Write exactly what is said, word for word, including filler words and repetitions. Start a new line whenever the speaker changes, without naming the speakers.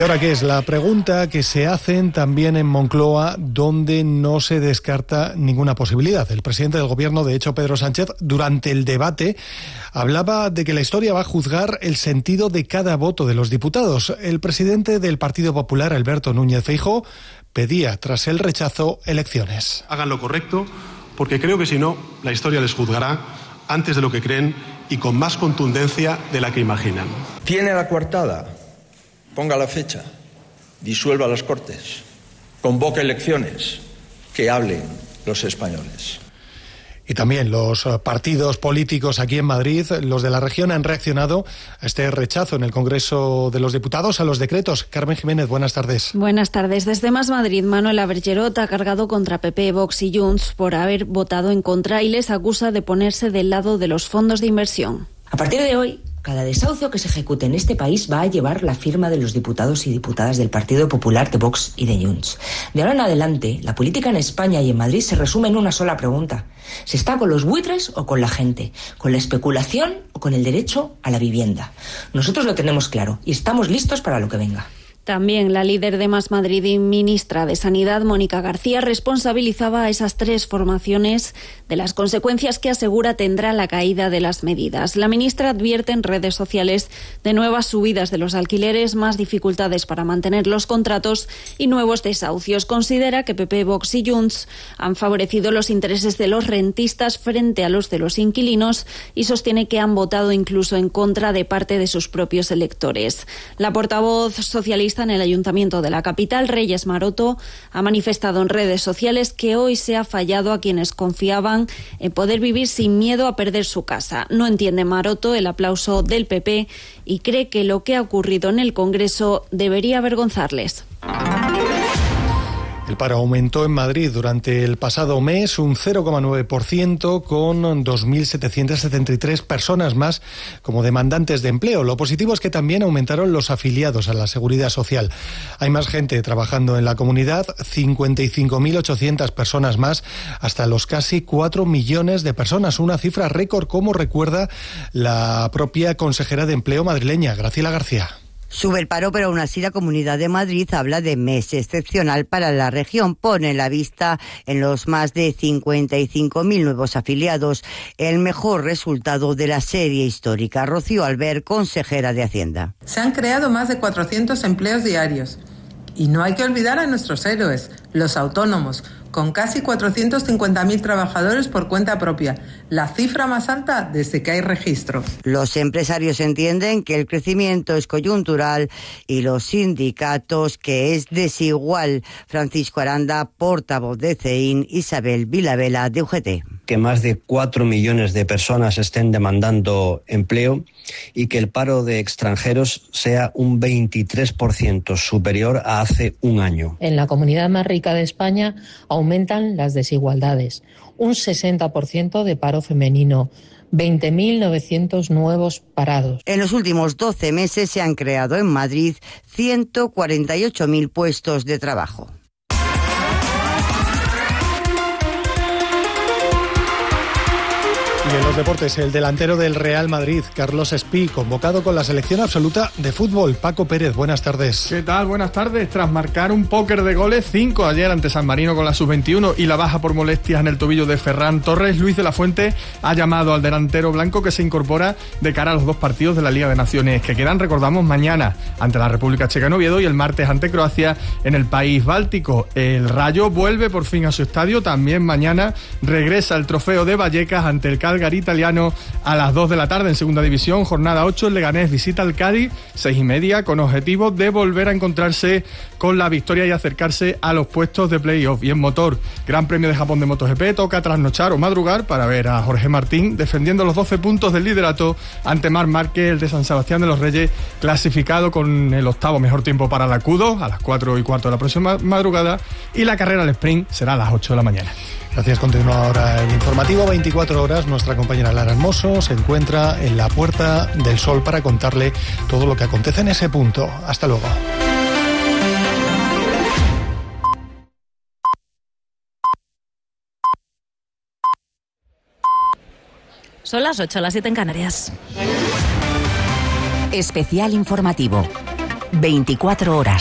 ¿Ahora qué es? La pregunta que se hacen también en Moncloa, donde no se descarta ninguna posibilidad. El presidente del Gobierno, de hecho, Pedro Sánchez, durante el debate, hablaba de que la historia va a juzgar el sentido de cada voto de los diputados. El presidente del Partido Popular, Alberto Núñez Feijóo, pedía, tras el rechazo, elecciones.
Hagan lo correcto, porque creo que si no, la historia les juzgará antes de lo que creen y con más contundencia de la que imaginan.
Tiene la coartada. Ponga la fecha, disuelva las Cortes, convoque elecciones, que hablen los españoles.
Y también los partidos políticos aquí en Madrid, los de la región, han reaccionado a este rechazo en el Congreso de los Diputados a los decretos. Carmen Jiménez, buenas tardes.
Buenas tardes. Desde Más Madrid, Manuel Abergerot ha cargado contra P P, Vox y Junts por haber votado en contra y les acusa de ponerse del lado de los fondos de inversión.
A partir de hoy, cada desahucio que se ejecute en este país va a llevar la firma de los diputados y diputadas del Partido Popular, de Vox y de Junts. De ahora en adelante, la política en España y en Madrid se resume en una sola pregunta. ¿Se está con los buitres o con la gente? ¿Con la especulación o con el derecho a la vivienda? Nosotros lo tenemos claro y estamos listos para lo que venga.
También la líder de Más Madrid y ministra de Sanidad, Mónica García, responsabilizaba a esas tres formaciones de las consecuencias que asegura tendrá la caída de las medidas. La ministra advierte en redes sociales de nuevas subidas de los alquileres, más dificultades para mantener los contratos y nuevos desahucios. Considera que P P, Vox y Junts han favorecido los intereses de los rentistas frente a los de los inquilinos y sostiene que han votado incluso en contra de parte de sus propios electores. La portavoz socialista en el Ayuntamiento de la capital, Reyes Maroto, ha manifestado en redes sociales que hoy se ha fallado a quienes confiaban en poder vivir sin miedo a perder su casa. No entiende Maroto el aplauso del P P y cree que lo que ha ocurrido en el Congreso debería avergonzarles.
El paro aumentó en Madrid durante el pasado mes un cero coma nueve por ciento, con dos mil setecientas setenta y tres personas más como demandantes de empleo. Lo positivo es que también aumentaron los afiliados a la Seguridad Social. Hay más gente trabajando en la comunidad, cincuenta y cinco mil ochocientas personas más, hasta los casi cuatro millones de personas. Una cifra récord, como recuerda la propia consejera de Empleo madrileña, Graciela García.
Sube el paro, pero aún así la Comunidad de Madrid habla de mes excepcional para la región. Pone la vista en los más de cincuenta y cinco mil nuevos afiliados, el mejor resultado de la serie histórica. Rocío Albert, consejera de Hacienda.
Se han creado más de cuatrocientos empleos diarios. Y no hay que olvidar a nuestros héroes, los autónomos, con casi cuatrocientos cincuenta mil trabajadores por cuenta propia, la cifra más alta desde que hay registro.
Los empresarios entienden que el crecimiento es coyuntural y los sindicatos que es desigual. Francisco Aranda, portavoz de C E I N, Isabel Vilavela, de U G T.
Que más de cuatro millones de personas estén demandando empleo y que el paro de extranjeros sea un veintitrés por ciento superior a hace un año.
En la comunidad más rica de España aumentan las desigualdades. Un sesenta por ciento de paro femenino, veinte mil novecientos nuevos parados.
En los últimos doce meses se han creado en Madrid ciento cuarenta y ocho mil puestos de trabajo.
Y en los deportes, el delantero del Real Madrid, Carlos Espí, convocado con la selección absoluta de fútbol. Paco Pérez, buenas tardes.
¿Qué tal? Buenas tardes. Tras marcar un póker de goles, cinco ayer ante San Marino con la sub veintiuno y la baja por molestias en el tobillo de Ferran Torres, Luis de la Fuente ha llamado al delantero blanco, que se incorpora de cara a los dos partidos de la Liga de Naciones que quedan, recordamos, mañana ante la República Checa en Oviedo y el martes ante Croacia en el país báltico. El Rayo vuelve por fin a su estadio. También mañana regresa el trofeo de Vallecas ante el Calgary italiano a las dos de la tarde en segunda división, jornada ocho. El Leganés visita al Cádiz, seis y media, con objetivo de volver a encontrarse con la victoria y acercarse a los puestos de playoff. Y en motor, Gran Premio de Japón de MotoGP, toca trasnochar o madrugar para ver a Jorge Martín defendiendo los doce puntos del liderato ante Marc Márquez, el de San Sebastián de los Reyes, clasificado con el octavo mejor tiempo para la Q dos a las cuatro y cuarto de la próxima madrugada, y la carrera al sprint será a las ocho de la mañana.
Gracias. Continúa ahora el informativo veinticuatro horas. Nuestra compañera Lara Hermoso se encuentra en la Puerta del Sol para contarle todo lo que acontece en ese punto. Hasta luego.
Son las ocho, las siete en Canarias.
Especial informativo.
veinticuatro horas.